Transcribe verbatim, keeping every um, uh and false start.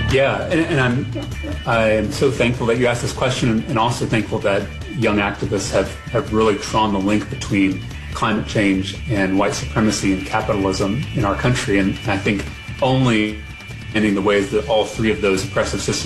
Yeah, and, and I'm I'm so thankful that you asked this question, and also thankful that young activists have, have really drawn the link between climate change and white supremacy and capitalism in our country. And I think only ending the ways that all three of those oppressive systems